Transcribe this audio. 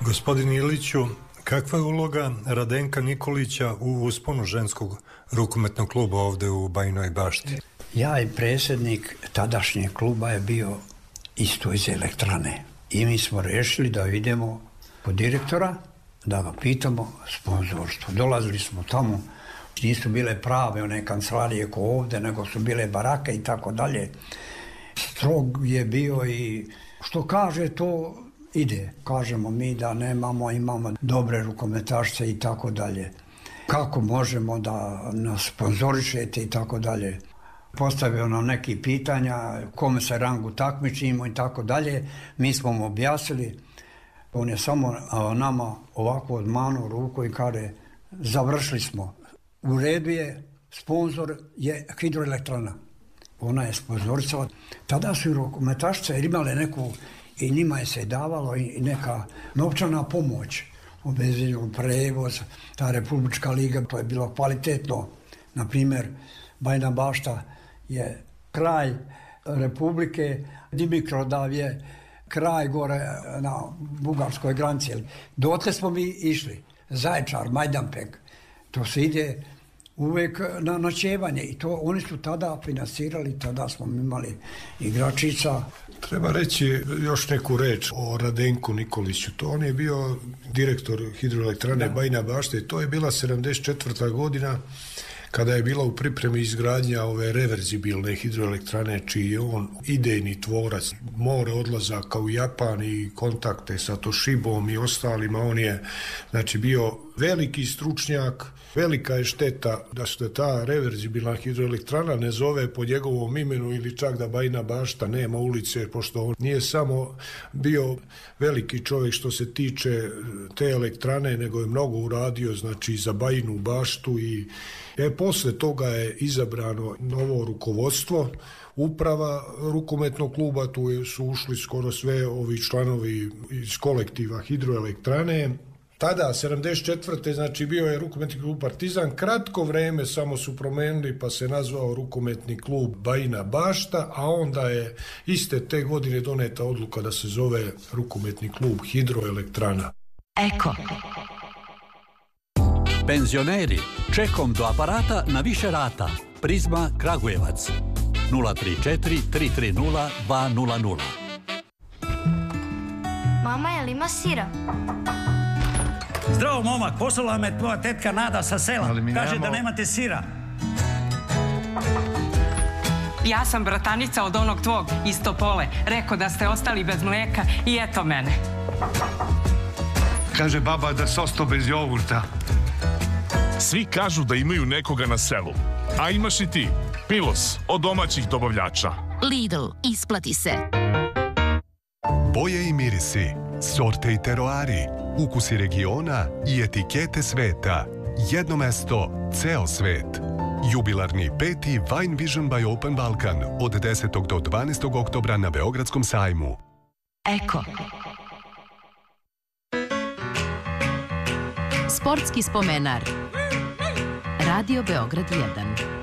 Gospodin Iliću, kakva je uloga Radenka Nikolića u usponu ženskog rukometnog kluba ovde u Bajinoj Bašti? Ja i predsjednik tadašnjeg kluba je bio isto iz Elektrane. I mi smo rešili da idemo kod direktora, da ga pitamo sponzorstvo. Dolazili smo tamo, nisu bile prave one kancelarije ko ovde, nego su bile barake i tako dalje. Strog je bio i što kaže to ide. Kažemo mi da nemamo, imamo dobre rukometašce i tako dalje. Kako možemo da nas sponzorišete i tako dalje. Postavio nam neki pitanja, kome se rangu takmičimo i tako dalje. Mi smo mu objasnili. On je samo nama ovako odmanuo ruku i kaže, završili smo. U redu je, sponzor je Hidroelektrana. Ona je sponzoricala. Tada su i rukometašice imale neku, i njima je se davalo i neka novčana pomoć. Obezbeđen prevoz, ta Republička liga, to je bilo kvalitetno. Na primjer, Bajina Bašta je kraj Republike, Dimitrovgrad je kraj gore na bugarskoj granici. Dotle smo mi išli. Zaječar, Majdanpek, to se ide uvek na noćevanje i to oni su tada finansirali, tada smo imali igračica. Treba reći još neku reč o Radenku Nikoliću. To on je bio direktor Hidroelektrane Bajina Bašta i to je bila 74. godina kada je bila u pripremi izgradnja ove reverzibilne hidroelektrane, čiji je on idejni tvorac. More odlazaka u Japan i kontakte sa Toshibom i ostalima. On je znači bio veliki stručnjak. Velika je šteta da se ta reverzibilna hidroelektrana ne zove po njegovom imenu ili čak da Bajina Bašta nema ulice, pošto on nije samo bio veliki čovjek što se tiče te elektrane, nego je mnogo uradio znači za Bajinu Baštu i posle toga je izabrano novo rukovodstvo, uprava rukometnog kluba, tu su ušli skoro sve ovi članovi iz kolektiva Hidroelektrane. Tada, 74. znači bio je rukometni klub Partizan, kratko vreme samo su promenili pa se nazvao rukometni klub Bajina Bašta, a onda je iste te godine doneta odluka da se zove rukometni klub Hidroelektrana. Eko. Penzioneri, čekom do aparata na više rata. Prizma Kragujevac. 034 330 200. Mama, je li ima sira? Zdravo, momak, poslala me tvoja tetka Nada sa sela. Kaže da nemate sira. Ja sam bratanica od onog tvog iz Topole. Rekao da ste ostali bez mlijeka i eto mene. Kaže baba da se ostao bez jogurta. Svi kažu da imaju nekoga na selu. A imaš i ti. Pilos od domaćih dobavljača. Lidl, isplati se. Boje i mirisi, sorte i teroari, ukusi regiona i etikete sveta. Jedno mesto, ceo svet. Jubilarni 5. Wine Vision by Open Balkan od 10. do 12. oktobra na Beogradskom sajmu. Eko. Sportski spomenar. Radio Beograd 1.